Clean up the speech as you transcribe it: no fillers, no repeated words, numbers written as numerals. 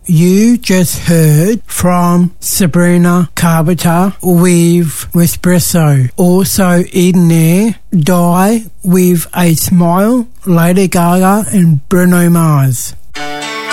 You just heard from Sabrina Carpenter with Espresso. Also in there, Die with a Smile, Lady Gaga and Bruno Mars.